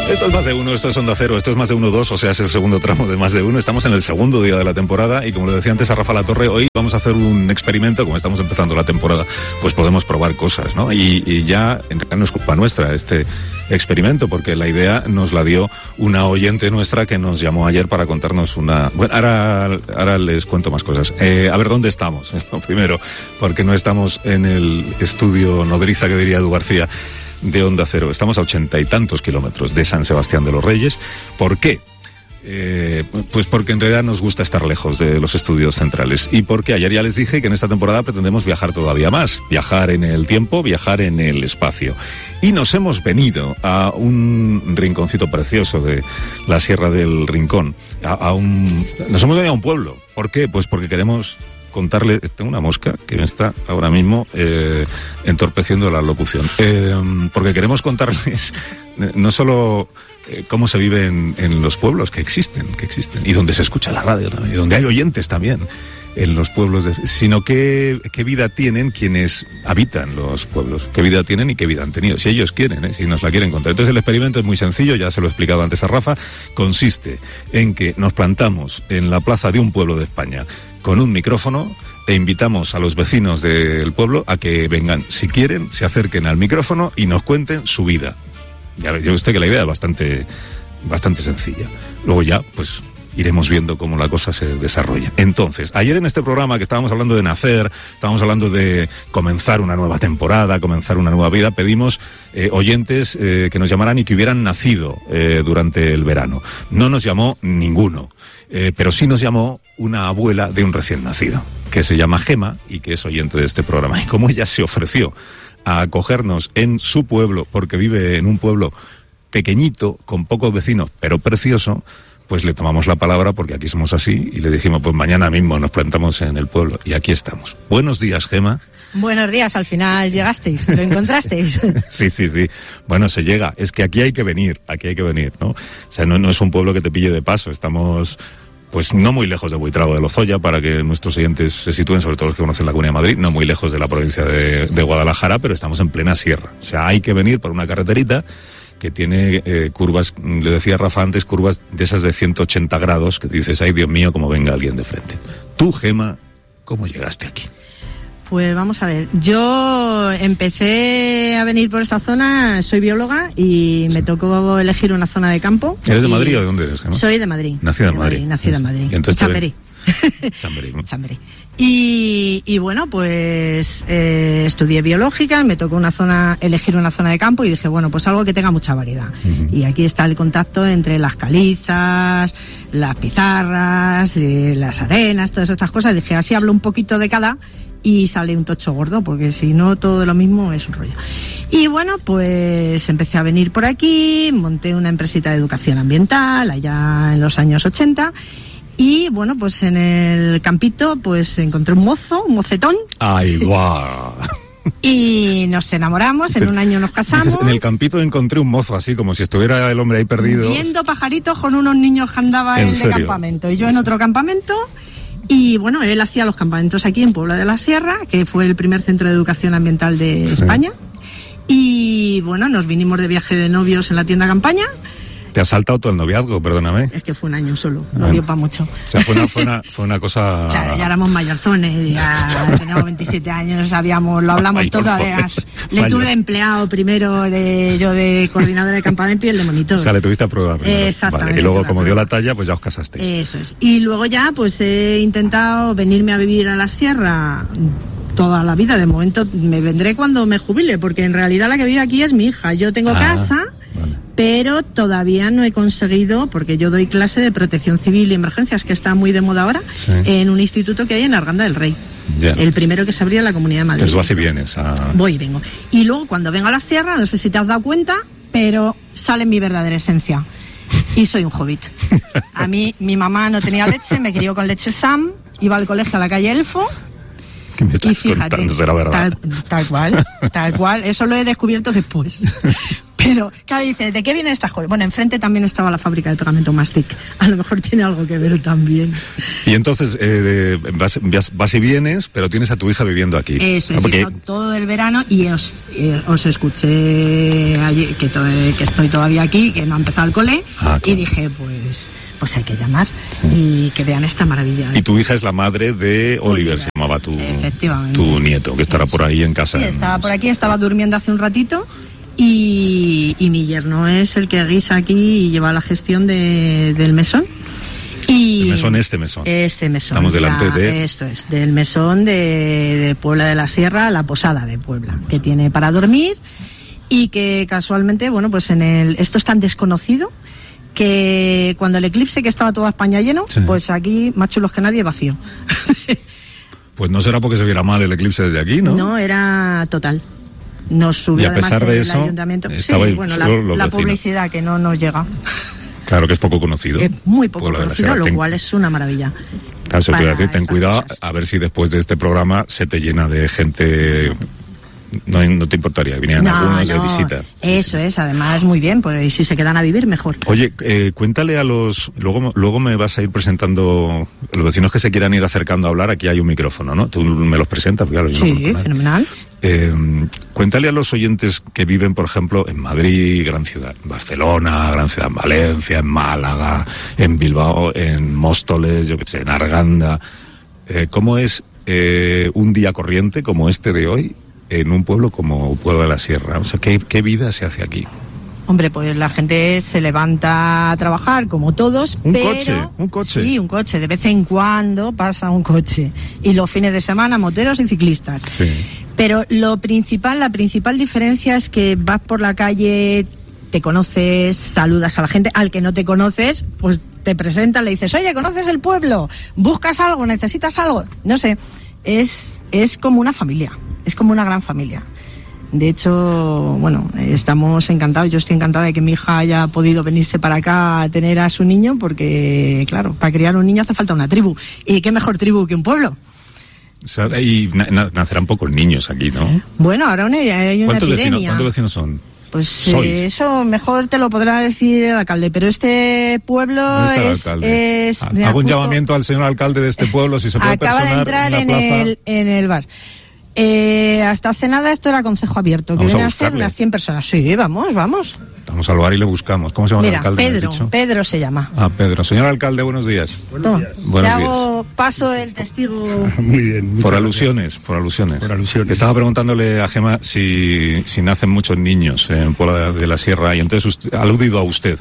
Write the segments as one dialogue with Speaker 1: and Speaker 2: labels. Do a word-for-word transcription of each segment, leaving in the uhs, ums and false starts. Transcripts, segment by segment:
Speaker 1: Esto es Más de Uno, esto es Onda Cero, esto es Más de Uno dos, o sea, es el segundo tramo de Más de Uno. Estamos en el segundo día de la temporada y como le decía antes a Rafa Latorre, hoy vamos a hacer un experimento, como estamos empezando la temporada, pues podemos probar cosas, ¿no? Y, y ya, en realidad no es culpa nuestra este experimento, porque la idea nos la dio una oyente nuestra que nos llamó ayer para contarnos una... Bueno, ahora, ahora les cuento más cosas. Eh, a ver, ¿dónde estamos? Lo primero, porque no estamos en el estudio nodriza, que diría Edu García, de Onda Cero. Estamos a ochenta y tantos kilómetros de San Sebastián de los Reyes. ¿Por qué? Eh, pues porque en realidad nos gusta estar lejos de los estudios centrales y porque ayer ya les dije que en esta temporada pretendemos viajar todavía más, viajar en el tiempo, viajar en el espacio, y nos hemos venido a un rinconcito precioso de la Sierra del Rincón, a, a un nos hemos venido a un pueblo. ¿Por qué? Pues porque queremos contarle, tengo una mosca que me está ahora mismo eh, entorpeciendo la locución, eh, porque queremos contarles no solo eh, cómo se vive en, en los pueblos que existen, que existen, y donde se escucha la radio también, y donde hay oyentes también en los pueblos, de, sino qué, qué vida tienen quienes habitan los pueblos, qué vida tienen y qué vida han tenido, si ellos quieren, ¿eh? Si nos la quieren contar. Entonces el experimento es muy sencillo, ya se lo he explicado antes a Rafa, consiste en que nos plantamos en la plaza de un pueblo de España con un micrófono e invitamos a los vecinos del pueblo a que vengan, si quieren, se acerquen al micrófono y nos cuenten su vida. Ya ve usted que la idea es bastante, bastante sencilla. Luego ya, pues, iremos viendo cómo la cosa se desarrolla. Entonces, ayer en este programa que estábamos hablando de nacer, estábamos hablando de comenzar una nueva temporada, comenzar una nueva vida, pedimos eh, oyentes eh, que nos llamaran y que hubieran nacido eh, durante el verano. No nos llamó ninguno, eh, pero sí nos llamó una abuela de un recién nacido, que se llama Gema y que es oyente de este programa. Y como ella se ofreció a acogernos en su pueblo, porque vive en un pueblo pequeñito, con pocos vecinos, pero precioso, pues le tomamos la palabra, porque aquí somos así, y le dijimos, pues mañana mismo nos plantamos en el pueblo, y aquí estamos. Buenos días, Gema.
Speaker 2: Buenos días, al final llegasteis, lo encontrasteis.
Speaker 1: Sí, sí, sí. Bueno, se llega. Es que aquí hay que venir, aquí hay que venir, ¿no? O sea, no, no es un pueblo que te pille de paso, estamos pues no muy lejos de Buitrago de Lozoya, para que nuestros oyentes se sitúen, sobre todo los que conocen la Comunidad de Madrid, no muy lejos de la provincia de, de Guadalajara, pero estamos en plena sierra. O sea, hay que venir por una carreterita que tiene eh, curvas, le decía Rafa antes, curvas de esas de ciento ochenta grados, que dices, ay Dios mío, como venga alguien de frente. Tú, Gema, ¿cómo llegaste aquí?
Speaker 2: Pues vamos a ver, yo empecé a venir por esta zona, soy bióloga y me tocó elegir una zona de campo.
Speaker 1: ¿Eres de Madrid o de dónde eres, Gema?
Speaker 2: Soy de Madrid.
Speaker 1: Nacida en Madrid.
Speaker 2: Madrid. Nacida en Madrid.
Speaker 1: ¿Y entonces
Speaker 2: Chamberí.
Speaker 1: Chamberí.
Speaker 2: Chamberí. Y, y bueno, pues eh, estudié biológica, me tocó una zona, elegir una zona de campo y dije, bueno, pues algo que tenga mucha variedad. Uh-huh. Y aquí está el contacto entre las calizas, las pizarras, eh, las arenas, todas estas cosas. Dije, así hablo un poquito de cada y sale un tocho gordo, porque si no todo de lo mismo es un rollo. Y bueno, pues empecé a venir por aquí, monté una empresita de educación ambiental allá en los años ochenta. Y bueno, pues en el campito pues encontré un mozo, un mocetón.
Speaker 1: ¡Ay, guau!
Speaker 2: Y nos enamoramos, en un año nos casamos.
Speaker 1: Dices, en el campito encontré un mozo, así como si estuviera el hombre ahí perdido.
Speaker 2: Viendo pajaritos con unos niños que andaban en, en el campamento. Y yo en otro campamento. Y bueno, él hacía los campamentos aquí en Puebla de la Sierra, que fue el primer centro de educación ambiental de sí. España. Y bueno, nos vinimos de viaje de novios en la tienda campaña.
Speaker 1: Te has saltado todo el noviazgo, perdóname.
Speaker 2: Es que fue un año solo, no dio para mucho.
Speaker 1: O sea, fue una, fue una, fue una cosa...
Speaker 2: Claro, ya éramos mayorzones, ya teníamos veintisiete años, sabíamos, lo hablamos todo, además. Le tuve de empleado primero, de yo de coordinadora de campamento y el de monitor.
Speaker 1: O sea, le tuviste a prueba primero.
Speaker 2: Exactamente.
Speaker 1: Vale. Y luego, como dio la talla, pues ya os casasteis.
Speaker 2: Eso es. Y luego ya, pues he intentado venirme a vivir a la sierra toda la vida. De momento me vendré cuando me jubile, porque en realidad la que vive aquí es mi hija. Yo tengo ah, casa... Vale. Pero todavía no he conseguido, porque yo doy clase de protección civil y emergencias, que está muy de moda ahora, sí. en un instituto que hay en Arganda del Rey. Yeah. El primero que se abrió en la Comunidad de Madrid.
Speaker 1: Entonces vas y vienes a...
Speaker 2: Voy y vengo. Y luego cuando vengo a la sierra, no sé si te has dado cuenta, pero sale mi verdadera esencia. Y soy un hobbit. A mí, mi mamá no tenía leche, me crió con leche Sam, iba al colegio a la calle Elfo.
Speaker 1: ¿Qué me estás
Speaker 2: y fíjate,
Speaker 1: contando? Será verdad.
Speaker 2: Tal, tal cual, tal cual. Eso lo he descubierto después. Pero, claro, dice, ¿de qué vienen estas cosas? Bueno, enfrente también estaba la fábrica de pegamento Mastic. A lo mejor tiene algo que ver también.
Speaker 1: Y entonces, eh, vas, vas y vienes, pero tienes a tu hija viviendo aquí.
Speaker 2: Eso,
Speaker 1: ¿no?
Speaker 2: es,
Speaker 1: Porque...
Speaker 2: todo el verano, y os, eh, os escuché allí, que, to, que estoy todavía aquí, que no ha empezado el cole, ah, claro. Y dije, pues... pues hay que llamar, sí. Y que vean esta maravilla.
Speaker 1: Y tu hija es la madre de Oliver, Oliver. Se llamaba tu, tu nieto, que estará por ahí en casa.
Speaker 2: Sí, estaba por aquí, estaba durmiendo hace un ratito, y, y mi yerno es el que guisa aquí y lleva la gestión de, del mesón. Y
Speaker 1: el mesón, este mesón.
Speaker 2: Este mesón.
Speaker 1: Estamos delante
Speaker 2: la,
Speaker 1: de...
Speaker 2: Esto es, del mesón de, de Puebla de la Sierra, la Posada de Puebla, que tiene para dormir, y que casualmente, bueno, pues en el... esto es tan desconocido que cuando el eclipse, que estaba toda España lleno, sí. Pues aquí, más chulos que nadie, vacío.
Speaker 1: Pues no será porque se viera mal el eclipse desde aquí, ¿no?
Speaker 2: No, era total. Nos subió
Speaker 1: y a pesar
Speaker 2: además
Speaker 1: de
Speaker 2: el
Speaker 1: eso,
Speaker 2: ayuntamiento. Sí, bueno, la, la publicidad que no nos llega.
Speaker 1: Claro que es poco conocido.
Speaker 2: Es muy poco conocido, lo ten... cual es una maravilla.
Speaker 1: Claro, se puede decir, ten cuidado, cosas. A ver si después de este programa se te llena de gente... No, no te importaría, vinieran no, algunos no. de visita.
Speaker 2: Eso es, además muy bien, pues si se quedan a vivir, mejor.
Speaker 1: Oye, eh, cuéntale a los... Luego, luego me vas a ir presentando... Los vecinos que se quieran ir acercando a hablar, aquí hay un micrófono, ¿no? Tú me los presentas, porque claro, yo
Speaker 2: sí,
Speaker 1: no
Speaker 2: puedo fenomenal.
Speaker 1: Eh, cuéntale a los oyentes que viven, por ejemplo, en Madrid, gran ciudad, en Barcelona, gran ciudad, en Valencia, en Málaga, en Bilbao, en Móstoles, yo qué sé, en Arganda. Eh, ¿Cómo es eh, un día corriente como este de hoy en un pueblo como Puebla de la Sierra? O sea, ¿qué, qué vida se hace aquí?
Speaker 2: Hombre, pues la gente se levanta a trabajar como todos,
Speaker 1: ¿Un
Speaker 2: pero...
Speaker 1: coche? ¿Un coche?
Speaker 2: Sí, un coche. De vez en cuando pasa un coche. Y los fines de semana, moteros y ciclistas.
Speaker 1: Sí.
Speaker 2: Pero lo principal, la principal diferencia es que vas por la calle, te conoces, saludas a la gente. Al que no te conoces, pues te presentas, le dices, oye, ¿conoces el pueblo? ¿Buscas algo? ¿Necesitas algo? No sé, es, es como una familia. Es como una gran familia. De hecho, bueno, estamos encantados. Yo estoy encantada de que mi hija haya podido venirse para acá a tener a su niño, porque, claro, para criar un niño hace falta una tribu. ¿Y qué mejor tribu que un pueblo?
Speaker 1: O sea, y na- nacerán pocos niños aquí, ¿no?
Speaker 2: Bueno, ahora una, hay una
Speaker 1: ¿Cuántos
Speaker 2: epidemia.
Speaker 1: Vecinos, ¿Cuántos vecinos son?
Speaker 2: Pues eh, eso mejor te lo podrá decir el alcalde, pero este pueblo es... es
Speaker 1: Hago mira, un llamamiento al señor alcalde de este pueblo, si se puede
Speaker 2: acaba
Speaker 1: personar
Speaker 2: de entrar
Speaker 1: en,
Speaker 2: en,
Speaker 1: plaza...
Speaker 2: el, en el bar. Eh, hasta hace nada esto era concejo abierto, que viene a, a ser unas cien personas. Sí, vamos, vamos.
Speaker 1: Vamos al bar y le buscamos. ¿Cómo se llama
Speaker 2: Mira,
Speaker 1: el alcalde?
Speaker 2: Pedro, Pedro se llama.
Speaker 1: Ah, Pedro. Señor alcalde, buenos días.
Speaker 2: Buenos días.
Speaker 1: Buenos
Speaker 2: Te
Speaker 1: días.
Speaker 2: hago paso el testigo.
Speaker 3: Muy bien.
Speaker 1: Por alusiones, por alusiones.
Speaker 3: Por alusiones.
Speaker 1: Estaba preguntándole a Gema si, si nacen muchos niños en Puebla de la Sierra, y entonces usted, ha aludido a usted.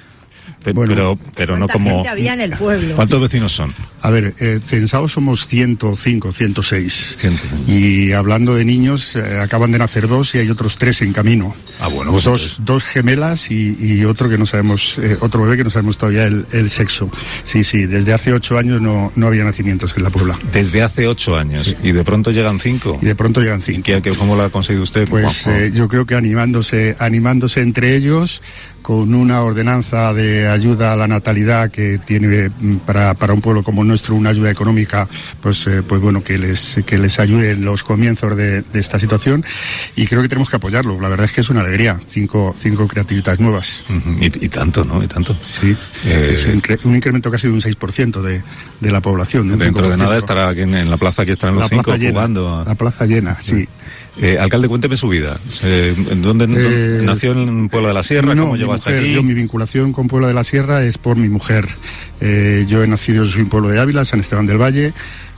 Speaker 1: Bueno, pero pero no como...
Speaker 2: gente había en el pueblo?
Speaker 1: ¿Cuántos vecinos son?
Speaker 3: A ver, eh, censados somos ciento cinco, ciento seis.
Speaker 1: ciento cinco.
Speaker 3: Y hablando de niños, eh, acaban de nacer dos y hay otros tres en camino.
Speaker 1: Ah, bueno. Pues
Speaker 3: dos,
Speaker 1: entonces...
Speaker 3: dos gemelas y, y otro que no sabemos, eh, otro bebé que no sabemos todavía el, el sexo. Sí, sí, desde hace ocho años no, no había nacimientos en la Puebla.
Speaker 1: Desde hace ocho años. Sí. Y de pronto llegan cinco.
Speaker 3: Y de pronto llegan cinco.
Speaker 1: ¿Qué, qué, ¿Cómo lo ha conseguido usted?
Speaker 3: Pues eh, yo creo que animándose, animándose entre ellos, con una ordenanza de ayuda a la natalidad que tiene para, para un pueblo como el nuestro una ayuda económica, pues eh, pues bueno, que les que les ayude en los comienzos de, de esta situación, y creo que tenemos que apoyarlo. La verdad es que es una alegría, cinco, cinco criaturitas nuevas.
Speaker 1: Uh-huh. y, y tanto, ¿no? Y tanto.
Speaker 3: Sí, eh, es un, un incremento casi de un seis por ciento de, de la población. De
Speaker 1: dentro de nada estará aquí en, en la plaza, que estarán los
Speaker 3: la
Speaker 1: cinco
Speaker 3: llena,
Speaker 1: jugando.
Speaker 3: La plaza llena, sí. sí.
Speaker 1: Eh, alcalde, cuénteme su vida. Eh, ¿Dónde eh, nació en Puebla de la Sierra?
Speaker 3: No,
Speaker 1: ¿Cómo llegó hasta
Speaker 3: mujer,
Speaker 1: aquí?
Speaker 3: Yo, mi vinculación con Puebla de la Sierra es por mi mujer. Eh, yo he nacido, soy un pueblo de Ávila, San Esteban del Valle,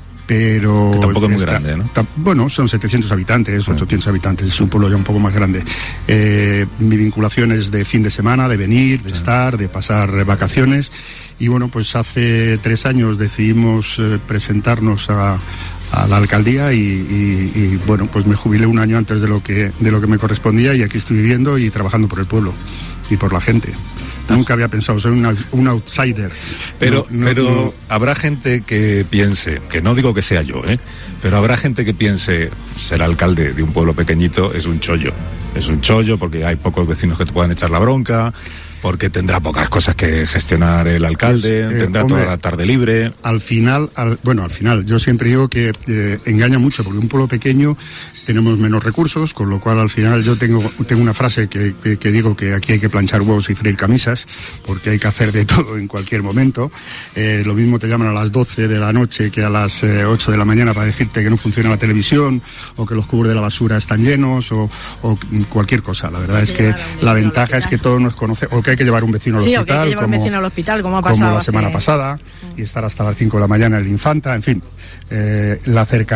Speaker 3: pero...
Speaker 1: Que tampoco es muy está, grande, ¿no?
Speaker 3: Ta, bueno, son setecientos habitantes, sí. ochocientos habitantes, es un pueblo ya un poco más grande. Eh, mi vinculación es de fin de semana, de venir, de sí. estar, de pasar vacaciones. Y bueno, pues hace tres años decidimos eh, presentarnos a... a la alcaldía y, y, y bueno, pues me jubilé un año antes de lo que de lo que me correspondía, y aquí estoy viviendo y trabajando por el pueblo y por la gente. Nunca había pensado, soy una, un outsider.
Speaker 1: Pero,
Speaker 3: no, no,
Speaker 1: pero
Speaker 3: no.
Speaker 1: habrá gente que piense, que no digo que sea yo, ¿eh? pero habrá gente que piense, ser alcalde de un pueblo pequeñito es un chollo. Es un chollo porque hay pocos vecinos que te puedan echar la bronca. porque tendrá pocas cosas que gestionar el alcalde, pues, eh, tendrá hombre, toda la tarde libre.
Speaker 3: Al final, al, bueno, al final, yo siempre digo que eh, engaña mucho, porque un pueblo pequeño tenemos menos recursos, con lo cual al final yo tengo, tengo una frase que, que, que digo que aquí hay que planchar huevos y freír camisas, porque hay que hacer de todo en cualquier momento. Eh, lo mismo te llaman a las doce de la noche que a las eh, ocho de la mañana para decirte que no funciona la televisión, o que los cubos de la basura están llenos, o, o cualquier cosa. La verdad es que la ventaja es que todos nos conocemos, o que hay que llevar un vecino al
Speaker 2: sí,
Speaker 3: hospital,
Speaker 2: o que hay que llevar
Speaker 3: como,
Speaker 2: un vecino al hospital, como ha pasado
Speaker 3: como la
Speaker 2: hace...
Speaker 3: semana pasada, y estar hasta las cinco de la mañana en el Infanta, en fin, eh, la cercanía